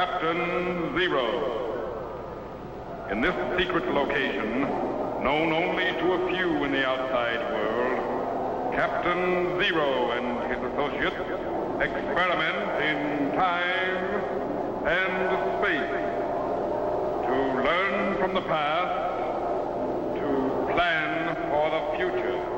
Captain Zero. In this secret location, known only to a few in the outside world, Captain Zero and his associates experiment in time and space to learn from the past, to plan for the future.